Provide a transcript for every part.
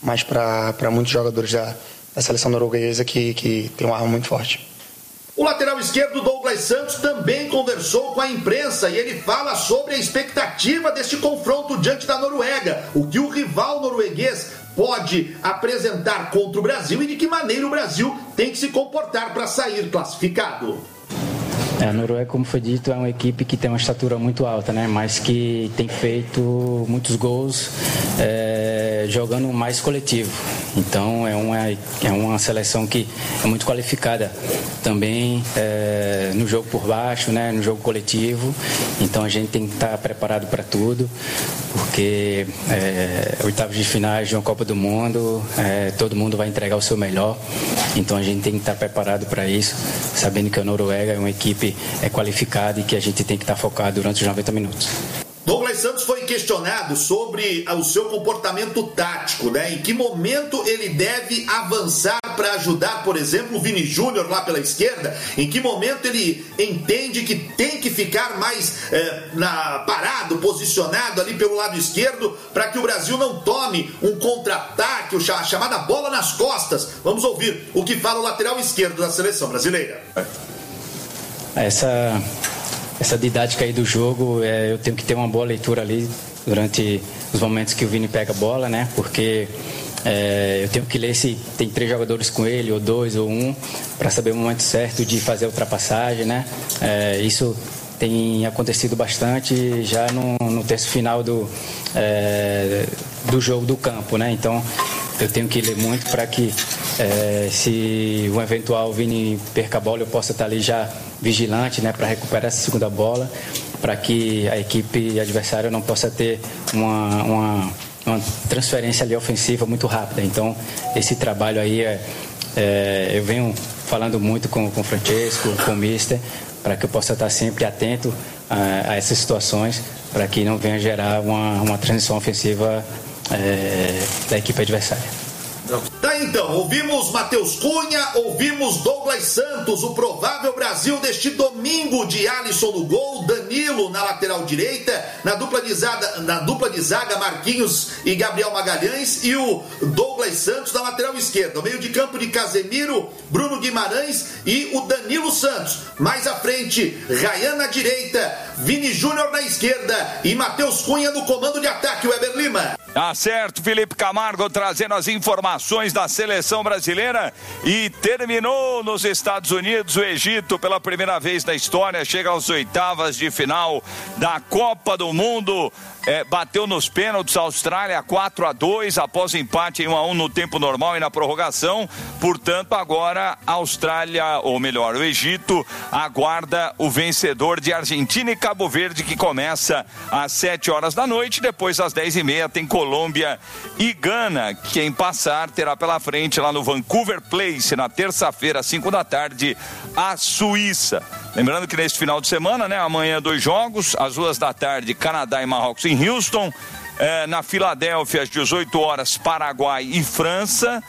mas para muitos jogadores da seleção norueguesa que tem uma arma muito forte. O lateral esquerdo Douglas Santos também conversou com a imprensa e ele fala sobre a expectativa deste confronto diante da Noruega, o que o rival norueguês pode apresentar contra o Brasil e de que maneira o Brasil tem que se comportar para sair classificado. A Noruega, como foi dito, é uma equipe que tem uma estatura muito alta, né? Mas que tem feito muitos gols jogando mais coletivo. Então é uma seleção que é muito qualificada também no jogo por baixo, né? No jogo coletivo. Então a gente tem que estar preparado para tudo, porque oitavos de finais de uma Copa do Mundo, todo mundo vai entregar o seu melhor. Então a gente tem que estar preparado para isso, sabendo que a Noruega é uma equipe qualificada e que a gente tem que estar focado durante os 90 minutos. Douglas Santos foi questionado sobre o seu comportamento tático, né? Em que momento ele deve avançar para ajudar, por exemplo, o Vini Júnior lá pela esquerda? Em que momento ele entende que tem que ficar mais parado, posicionado ali pelo lado esquerdo, para que o Brasil não tome um contra-ataque, a chamada bola nas costas? Vamos ouvir o que fala o lateral esquerdo da seleção brasileira. Essa didática aí do jogo, eu tenho que ter uma boa leitura ali durante os momentos que o Vini pega a bola, né? Porque eu tenho que ler se tem 3 jogadores com ele, ou 2, ou 1, para saber o momento certo de fazer a ultrapassagem, né? Isso tem acontecido bastante já no terço final do jogo do campo, né? Então eu tenho que ler muito para que se o eventual Vini perca a bola, eu possa estar ali já vigilante, né, para recuperar essa segunda bola, para que a equipe adversária não possa ter uma transferência ali ofensiva muito rápida. Então esse trabalho aí eu venho falando muito com o Francesco, com o Mister, para que eu possa estar sempre atento a essas situações, para que não venha gerar uma transição ofensiva da equipe adversária. Tá, então, ouvimos Matheus Cunha, ouvimos Douglas Santos, o provável Brasil deste domingo de Alisson no gol, Danilo na lateral direita, na dupla de zaga Marquinhos e Gabriel Magalhães, e o Douglas Santos na lateral esquerda, o meio de campo de Casemiro, Bruno Guimarães e o Danilo Santos. Mais à frente, Ryan na direita, Vini Júnior na esquerda e Matheus Cunha no comando de ataque, Weber Lima. Tá certo, Felipe Camargo trazendo as informações da seleção brasileira. E terminou nos Estados Unidos. O Egito, pela primeira vez na história, chega às oitavas de final da Copa do Mundo. Bateu nos pênaltis a Austrália 4-2 após empate em 1-1 no tempo normal e na prorrogação. Portanto, agora a Austrália, ou melhor, o Egito, aguarda o vencedor de Argentina e Cabo Verde, que começa às 7 horas da noite. Depois, às 10h30, tem Colômbia e Gana. Quem passar terá pela frente lá no Vancouver Place, na terça-feira, às 5 da tarde, a Suíça. Lembrando que neste final de semana, né, amanhã 2 jogos, às 2 da tarde, Canadá e Marrocos em Houston, na Filadélfia às 18 horas, Paraguai e França.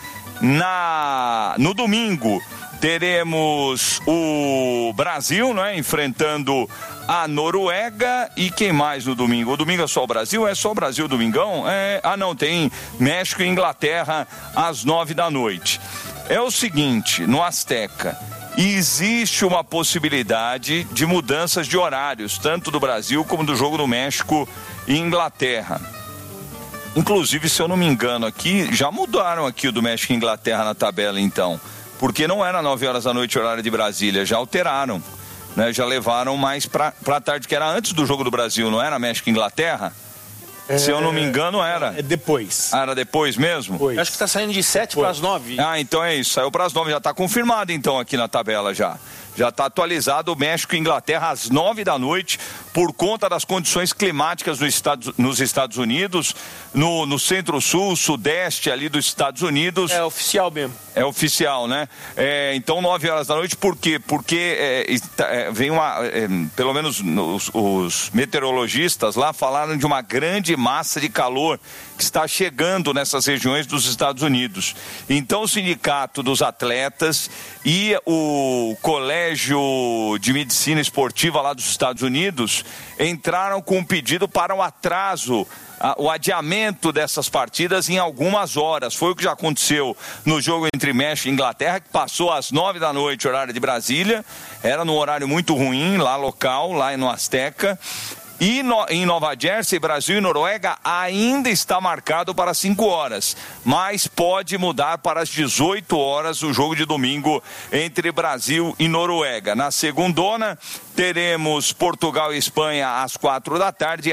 No domingo teremos o Brasil, né, enfrentando a Noruega. E quem mais no domingo? O domingo é só o Brasil? É só o Brasil, domingão? Não, tem México e Inglaterra às 9 da noite. É o seguinte, no Azteca existe uma possibilidade de mudanças de horários, tanto do Brasil como do jogo do México e Inglaterra. Inclusive, se eu não me engano aqui, já mudaram aqui o do México e Inglaterra na tabela, então. Porque não era 9 horas da noite horário de Brasília, já alteraram, né? Já levaram mais pra tarde, que era antes do jogo do Brasil, não era México e Inglaterra? Se eu não me engano, era. Depois. Era depois mesmo? Depois. Acho que tá saindo de 7 para as 9. Então é isso. Saiu para as 9. Já tá confirmado, então, aqui na tabela já. Já está atualizado o México e Inglaterra às 9 da noite, por conta das condições climáticas nos Estados Unidos, no centro-sul, sudeste ali dos Estados Unidos. É oficial mesmo. É oficial, né? Então, 9 horas da noite, por quê? Porque vem pelo menos os meteorologistas lá falaram de uma grande massa de calor que está chegando nessas regiões dos Estados Unidos. Então, o sindicato dos atletas e o Colégio de Medicina Esportiva lá dos Estados Unidos entraram com um pedido para um atraso o adiamento dessas partidas em algumas horas. Foi o que já aconteceu no jogo entre México e Inglaterra, que passou às 9 da noite, horário de Brasília. Era num horário muito ruim, lá local, lá no Azteca. E em Nova Jersey, Brasil e Noruega ainda está marcado para 5 horas, mas pode mudar para as 18 horas o jogo de domingo entre Brasil e Noruega. Na segundona, teremos Portugal e Espanha às 4 da tarde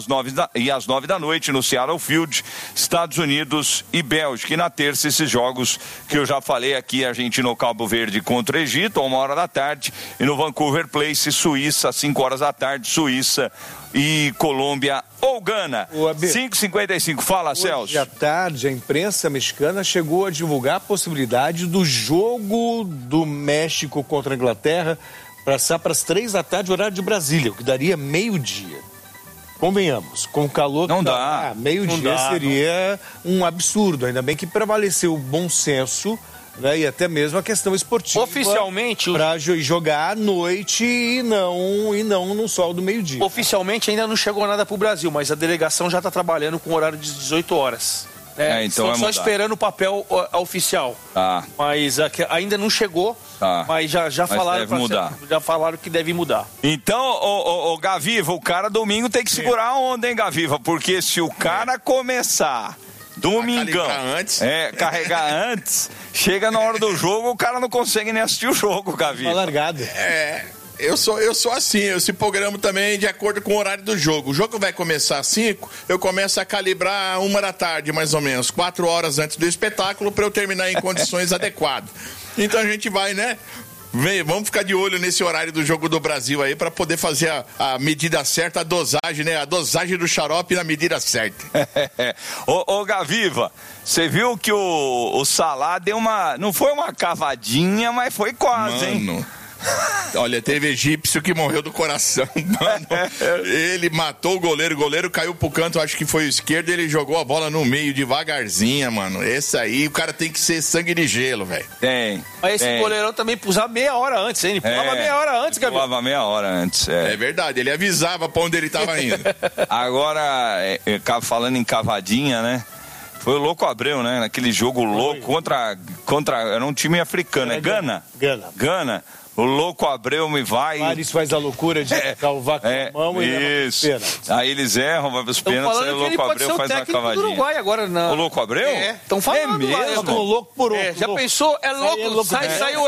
e às 9 da noite no Seattle Field, Estados Unidos e Bélgica. E na terça, esses jogos que eu já falei aqui, Argentina ou Cabo Verde contra o Egito, a 1 hora da tarde, e no Vancouver Place, Suíça, às 5 horas da tarde, Suíça e Colômbia ou Gana. 5h55, fala, Celso. Hoje à tarde, a imprensa mexicana chegou a divulgar a possibilidade do jogo do México contra a Inglaterra passar para as 3 da tarde, horário de Brasília, o que daria meio-dia. Convenhamos, com o calor... Não dá. Meio-dia seria um absurdo, ainda bem que prevaleceu o bom senso, né, e até mesmo a questão esportiva. Oficialmente... Para jogar à noite e não no sol do meio-dia. Oficialmente ainda não chegou nada para o Brasil, mas a delegação já está trabalhando com horário de 18 horas. Então estão só esperando o papel oficial. Mas ainda não chegou, mas já falaram deve mudar. Já falaram que deve mudar. Então, ô Gaviva, o cara domingo tem que segurar a onda, hein, Gaviva? Porque se o cara começar... Domingão, carregar antes, chega na hora do jogo, o cara não consegue nem assistir o jogo, Gaviva. Uma largada. Eu sou assim, eu se programo também de acordo com o horário do jogo. O jogo vai começar às 5, eu começo a calibrar 1 da tarde, mais ou menos, 4 horas antes do espetáculo, para eu terminar em condições adequadas. Então a gente vai, né? Vamos ficar de olho nesse horário do jogo do Brasil aí para poder fazer a medida certa, a dosagem, né? A dosagem do xarope na medida certa. Ô Gaviva, você viu que o Salah deu não foi uma cavadinha, mas foi quase, hein? Olha, teve egípcio que morreu do coração, mano. Ele matou o goleiro caiu pro canto, acho que foi o esquerdo, ele jogou a bola no meio devagarzinho, mano. Esse aí, o cara tem que ser sangue de gelo, velho. Mas esse goleirão também pulava meia hora antes, hein? Ele pulava meia hora antes, Gabriel. Pulava meia hora antes, É verdade, ele avisava pra onde ele tava indo. Agora, falando em cavadinha, né? Foi o Louco Abreu, né? Naquele jogo louco contra era um time africano, Gana. O Louco Abreu me vai... Isso faz a loucura de salvar com a mão e leva os pênaltis. Aí eles erram, vai pros pênaltis, aí o Louco Abreu faz uma cavadinha. Uruguai agora O Louco Abreu? Estão falando mesmo? Louco por outro. Já pensou? Saiu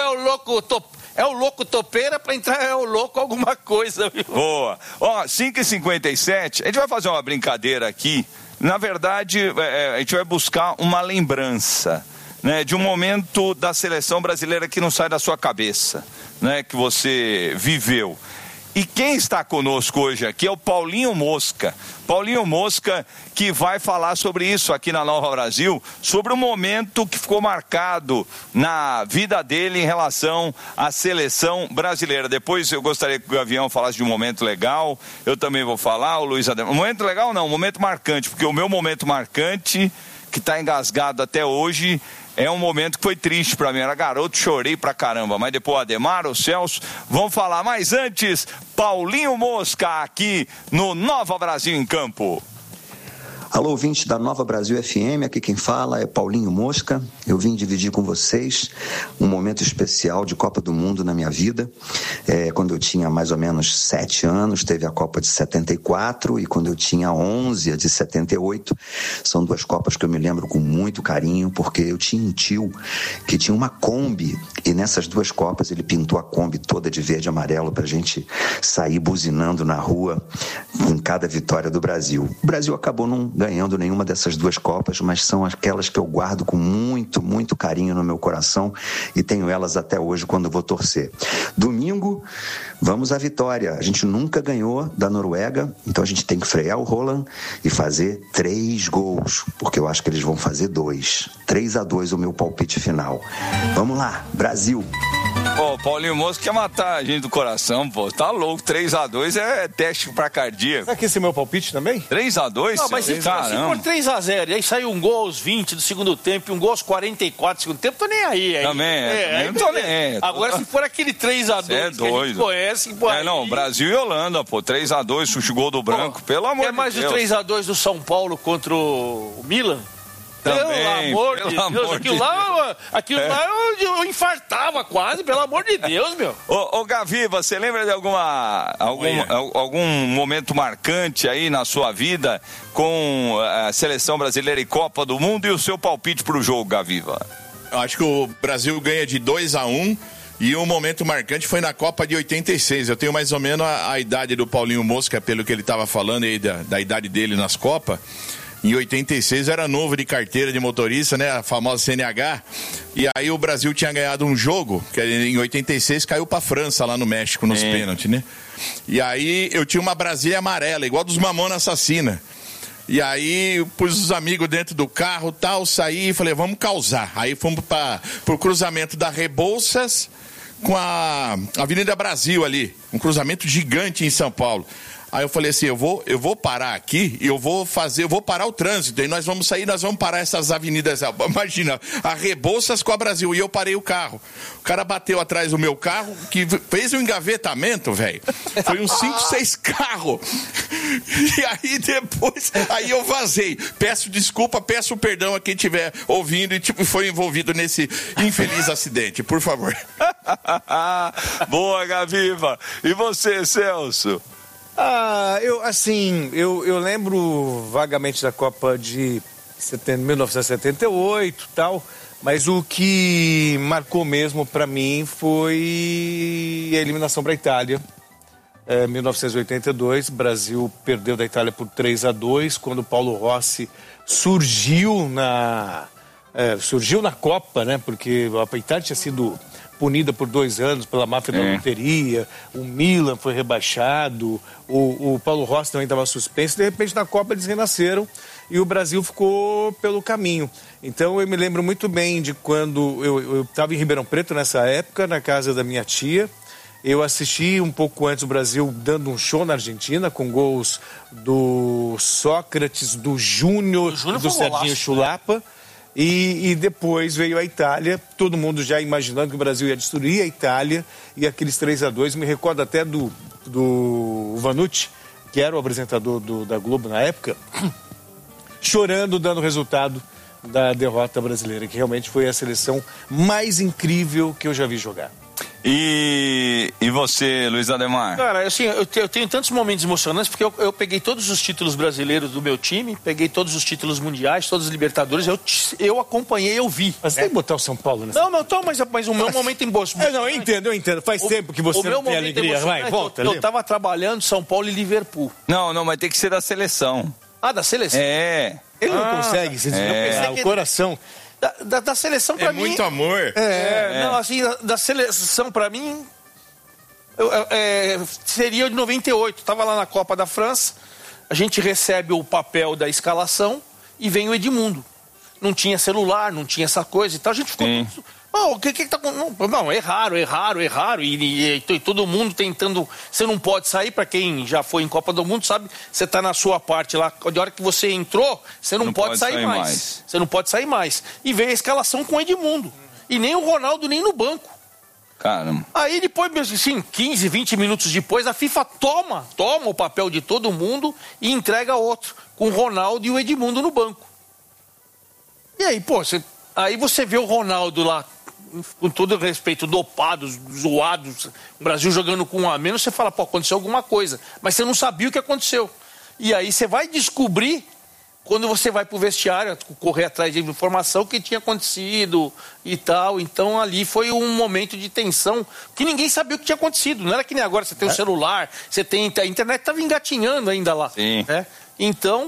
o louco topeira pra entrar o louco alguma coisa. Viu? Boa. 5h57, a gente vai fazer uma brincadeira aqui. Na verdade, a gente vai buscar uma lembrança, né, de um momento da seleção brasileira que não sai da sua cabeça, né, que você viveu. E quem está conosco hoje aqui é o Paulinho Mosca. Paulinho Mosca, que vai falar sobre isso aqui na Nova Brasil, sobre o momento que ficou marcado na vida dele em relação à seleção brasileira. Depois eu gostaria que o Gavião falasse de um momento legal, eu também vou falar, o Luiz Ademar. Um momento legal não, um momento marcante, porque o meu momento marcante, que está engasgado até hoje, é um momento que foi triste pra mim, era garoto, chorei pra caramba, mas depois o Ademar, o Celso vão falar. Mas antes, Paulinho Mosca aqui no Nova Brasil em Campo. Alô, ouvintes da Nova Brasil FM, aqui quem fala é Paulinho Mosca. Eu vim dividir com vocês um momento especial de Copa do Mundo na minha vida. Quando eu tinha mais ou menos 7 anos, teve a Copa de 74, e quando eu tinha 11, a de 78. São 2 Copas que eu me lembro com muito carinho, porque eu tinha um tio que tinha uma Kombi, e nessas 2 Copas ele pintou a Kombi toda de verde e amarelo pra gente sair buzinando na rua em cada vitória do Brasil. O Brasil acabou não ganhando nenhuma dessas 2 Copas, mas são aquelas que eu guardo com muito, muito carinho no meu coração e tenho elas até hoje quando vou torcer. Domingo, vamos à vitória. A gente nunca ganhou da Noruega, então a gente tem que frear o Haaland e fazer 3 gols, porque eu acho que eles vão fazer 2. 3-2 o meu palpite final. Vamos lá, Brasil! Pô, Paulinho Mosca quer matar a gente do coração, pô. Tá louco. 3x2 é teste pra cardíaco. Será que esse é meu palpite também? 3x2? Não, mas se for 3x0, aí saiu um gol aos 20 do segundo tempo e um gol aos 44 do segundo tempo, tô nem aí. Também não tô nem aí. Agora, se for aquele 3x2 que a gente conhece... Pô, não, Brasil e Holanda, pô. 3x2, chute gol do branco, pelo amor de Deus. É mais o 3x2 do São Paulo contra o Milan? Também, pelo amor de Deus, aquilo lá eu infartava quase, pelo amor de Deus, meu. Ô Gaviva, você lembra de algum momento marcante aí na sua vida com a seleção brasileira e Copa do Mundo e o seu palpite pro jogo, Gaviva? Eu acho que o Brasil ganha de 2-1 e um momento marcante foi na Copa de 86. Eu tenho mais ou menos a idade do Paulinho Mosca, pelo que ele estava falando aí da idade dele nas Copas. Em 86 era novo de carteira de motorista, né? A famosa CNH. E aí o Brasil tinha ganhado um jogo, que em 86 caiu pra França, lá no México, nos pênaltis, né? E aí eu tinha uma Brasília amarela, igual dos Mamonas Assassina. E aí eu pus os amigos dentro do carro, tal, saí e falei, vamos causar. Aí fomos pro cruzamento da Rebouças com a Avenida Brasil ali. Um cruzamento gigante em São Paulo. Aí eu falei assim, eu vou parar aqui e eu vou parar o trânsito. E nós vamos sair, nós vamos parar essas avenidas. Imagina, a Rebouças com a Brasil. E eu parei o carro. O cara bateu atrás do meu carro, que fez um engavetamento, velho. Foi uns 5, 6 carros. E aí depois, aí eu vazei. Peço desculpa, peço perdão a quem estiver ouvindo e foi envolvido nesse infeliz acidente. Por favor. Boa, Gaviva. E você, Celso? Eu lembro vagamente da Copa de 1978 e tal, mas o que marcou mesmo para mim foi a eliminação para a Itália. 1982, o Brasil perdeu da Itália por 3-2, quando o Paulo Rossi surgiu na Copa, né? Porque a Itália tinha sido punida por 2 anos pela máfia da loteria, o Milan foi rebaixado, o Paulo Rossi também estava suspenso, de repente na Copa eles renasceram e o Brasil ficou pelo caminho. Então eu me lembro muito bem de quando eu estava em Ribeirão Preto nessa época, na casa da minha tia. Eu assisti um pouco antes o Brasil dando um show na Argentina, com gols do Sócrates, do Júnior e do Serginho Chulapa. E depois veio a Itália, todo mundo já imaginando que o Brasil ia destruir a Itália, e aqueles 3-2, me recordo até do Vanucci, que era o apresentador da Globo na época, chorando, dando resultado da derrota brasileira, que realmente foi a seleção mais incrível que eu já vi jogar. E você, Luiz Ademar? Cara, assim, eu tenho tantos momentos emocionantes, porque eu peguei todos os títulos brasileiros do meu time, peguei todos os títulos mundiais, todos os Libertadores, eu acompanhei, eu vi. Mas tem que botar o São Paulo nessa... Não, mas o meu momento em bolso... eu entendo. Faz tempo que você não tem alegria. Vai, volta. Eu tava trabalhando São Paulo e Liverpool. Não, mas tem que ser da seleção. Ah, da seleção? Ele não consegue, você pensar, o coração... Da seleção pra mim... É muito amor. Não, assim, da seleção pra mim... seria de 98. Tava lá na Copa da França, a gente recebe o papel da escalação e vem o Edmundo. Não tinha celular, não tinha essa coisa e tal. A gente ficou... O que tá... Não, erraram. E todo mundo tentando... Você não pode sair, pra quem já foi em Copa do Mundo, sabe? Você tá na sua parte lá. De hora que você entrou, você não pode sair mais. Você não pode sair mais. E veio a escalação com o Edmundo. E nem o Ronaldo, nem no banco. Caramba. Aí depois, assim, 15, 20 minutos depois, a FIFA toma o papel de todo mundo e entrega outro, com o Ronaldo e o Edmundo no banco. E aí, aí você vê o Ronaldo lá, com todo respeito, dopados, zoados, o Brasil jogando com 1 a menos, você fala, aconteceu alguma coisa. Mas você não sabia o que aconteceu. E aí você vai descobrir, quando você vai pro vestiário, correr atrás de informação, o que tinha acontecido e tal. Então ali foi um momento de tensão, que ninguém sabia o que tinha acontecido. Não era que nem agora, você tem um celular, você tem... A internet estava engatinhando ainda lá. Sim. Né? Então...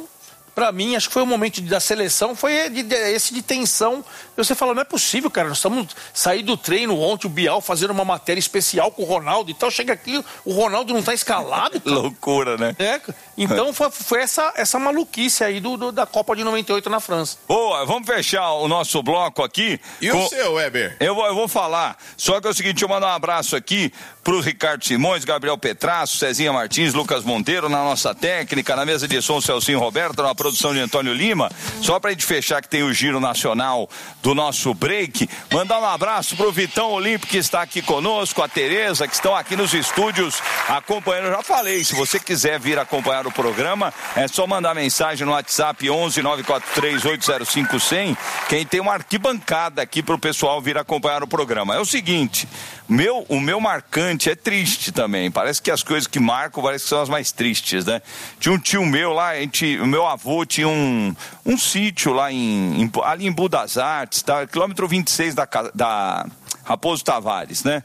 Pra mim, acho que foi o momento da seleção, foi esse de tensão. Você fala, não é possível, cara, nós estamos sair do treino ontem, o Bial fazendo uma matéria especial com o Ronaldo e tal, chega aqui, o Ronaldo não tá escalado. Cara. Loucura, né? Então foi essa maluquice aí da Copa de 98 na França. Boa, vamos fechar o nosso bloco aqui. E o seu, Weber? Eu vou falar, só que é o seguinte, eu mando um abraço aqui pro Ricardo Simões, Gabriel Petrasso, Cezinha Martins, Lucas Monteiro, na nossa técnica, na mesa de som, Celcinho Roberto, na produção de Antônio Lima. Só pra gente fechar que tem o giro nacional do nosso break, mandar um abraço pro Vitão Olímpico que está aqui conosco, a Tereza, que estão aqui nos estúdios acompanhando. Eu já falei, se você quiser vir acompanhar o programa, é só mandar mensagem no WhatsApp 11 943 805 100, quem tem uma arquibancada aqui pro pessoal vir acompanhar o programa. É o seguinte, o meu marcante é triste também, parece que as coisas que marcam parece que são as mais tristes, né? Tinha um tio meu lá, o meu avô tinha um sítio lá ali em Budas Artes, tá? Quilômetro 26 da Raposo Tavares, né?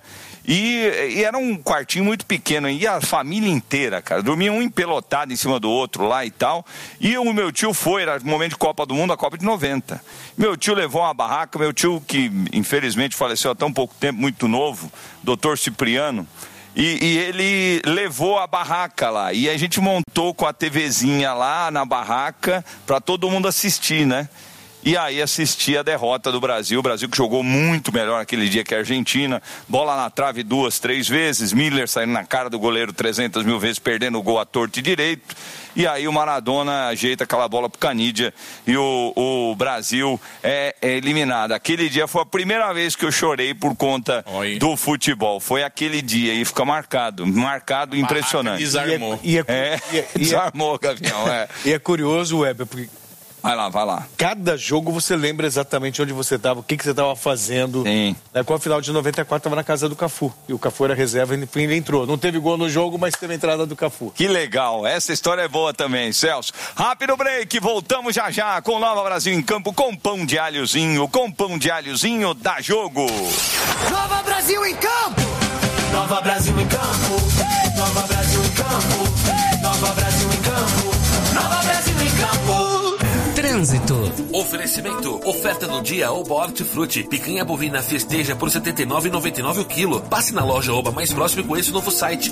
E era um quartinho muito pequeno, e a família inteira, cara, dormia um empelotado em cima do outro lá e tal, e o meu tio era no momento de Copa do Mundo, a Copa de 90. Meu tio levou uma barraca, meu tio que infelizmente faleceu há tão pouco tempo, muito novo, Dr. Cipriano, e ele levou a barraca lá, e a gente montou com a TVzinha lá na barraca para todo mundo assistir, né? E aí assisti a derrota do Brasil, o Brasil que jogou muito melhor naquele dia que a Argentina, bola na trave 2, 3 vezes, Miller saindo na cara do goleiro 300 mil vezes, perdendo o gol à torta e direito, e aí o Maradona ajeita aquela bola pro Canidia e o Brasil é eliminado. Aquele dia foi a primeira vez que eu chorei por conta do futebol, foi aquele dia e fica marcado, impressionante. Desarmou. Desarmou, Gavião, E é curioso, Weber, porque vai lá. Cada jogo você lembra exatamente onde você estava, o que você estava fazendo. Sim. Com a final de 94 estava na casa do Cafu. E o Cafu era reserva e ele entrou. Não teve gol no jogo, mas teve a entrada do Cafu. Que legal. Essa história é boa também, Celso. Rápido break. Voltamos já com Nova Brasil em Campo com pão de alhozinho. Com pão de alhozinho dá jogo. Nova Brasil em Campo. Nova Brasil em Campo. Nova Brasil em Campo. Nova Brasil em Campo. Nova Brasil em Campo. Trânsito. Oferecimento. Oferta do dia Oba Hortifruti. Picanha bovina festeja por R$ 79,99 o quilo. Passe na loja Oba mais próximo e conheça o novo site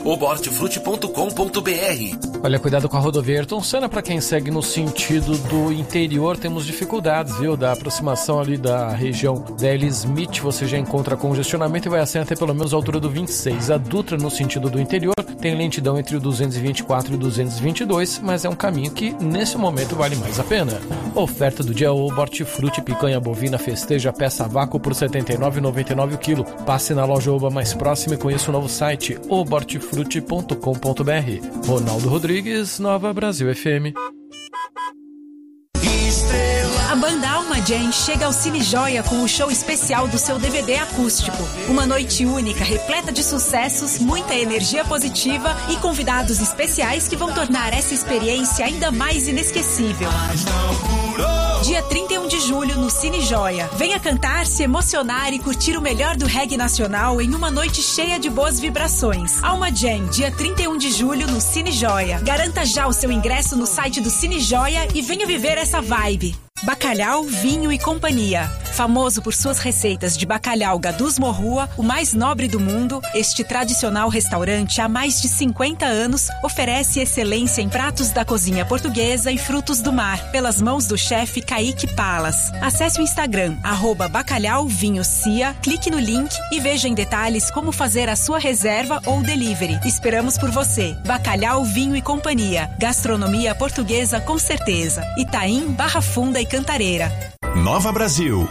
obahortifruti.com.br. Olha, cuidado com a rodovia Ayrton Senna. Para quem segue no sentido do interior, temos dificuldades, viu? Da aproximação ali da região da L. Smith, você já encontra congestionamento e vai assim até pelo menos a altura do 26. A Dutra, no sentido do interior, tem lentidão entre o 224 e o 222, mas é um caminho que, nesse momento, vale mais a pena. Oferta do dia Oba Hortifruti, picanha bovina festeja peça a vácuo por R$ 79,99 o quilo. Passe na loja Oba mais próxima e conheça o novo site obahortifruti.com.br. Ronaldo Rodrigues, Nova Brasil FM. A banda Alma Jam chega ao Cine Joia com o show especial do seu DVD acústico. Uma noite única, repleta de sucessos, muita energia positiva e convidados especiais que vão tornar essa experiência ainda mais inesquecível. Dia 31 de julho no Cine Joia. Venha cantar, se emocionar e curtir o melhor do reggae nacional em uma noite cheia de boas vibrações. Alma Jam, dia 31 de julho no Cine Joia. Garanta já o seu ingresso no site do Cine Joia e venha viver essa vibe. Bacalhau, Vinho e Companhia. Famoso por suas receitas de bacalhau Gadus Morrua, o mais nobre do mundo, este tradicional restaurante há mais de 50 anos oferece excelência em pratos da cozinha portuguesa e frutos do mar, pelas mãos do chefe Kaique Palas. Acesse o Instagram, @bacalhauvinhocia, clique no link e veja em detalhes como fazer a sua reserva ou delivery. Esperamos por você. Bacalhau, Vinho e Companhia. Gastronomia portuguesa com certeza. Itaim, Barra Funda e Cantareira. Nova Brasil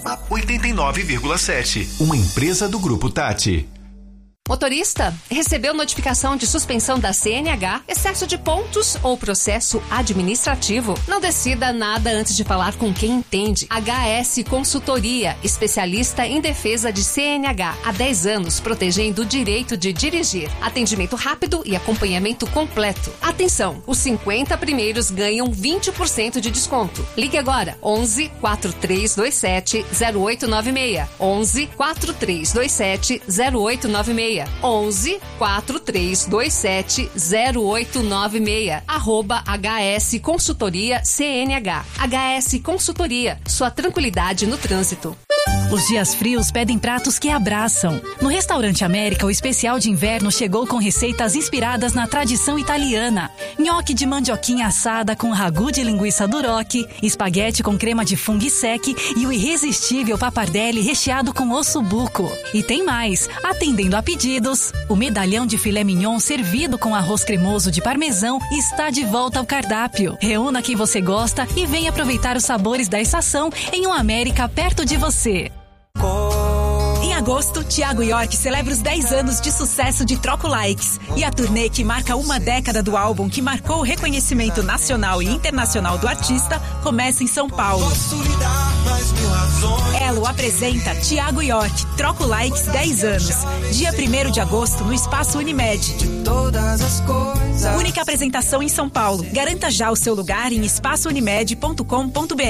89,7, uma empresa do Grupo Tati. Motorista, recebeu notificação de suspensão da CNH, excesso de pontos ou processo administrativo? Não decida nada antes de falar com quem entende. HS Consultoria, especialista em defesa de CNH. Há 10 anos, protegendo o direito de dirigir. Atendimento rápido e acompanhamento completo. Atenção, os 50 primeiros ganham 20% de desconto. Ligue agora, 11 4327 0896. 11 4327 0896. 11 4327 0896 @HS Consultoria CNH. HS Consultoria, sua tranquilidade no trânsito. Os dias frios pedem pratos que abraçam. No Restaurante América, o especial de inverno chegou com receitas inspiradas na tradição italiana. Nhoque de mandioquinha assada com ragu de linguiça duroc, espaguete com crema de fungo sec e o irresistível pappardelle recheado com ossobuco. E tem mais, atendendo a pedidos, o medalhão de filé mignon servido com arroz cremoso de parmesão está de volta ao cardápio. Reúna quem você gosta e venha aproveitar os sabores da estação em um América perto de você. Em agosto, Thiago York celebra os 10 anos de sucesso de Troco Likes e a turnê que marca uma década do álbum que marcou o reconhecimento nacional e internacional do artista começa em São Paulo. Elo apresenta Thiago York, Troco Likes 10 anos, dia 1º de agosto no Espaço Unimed. Única apresentação em São Paulo. Garanta já o seu lugar em espaçounimed.com.br.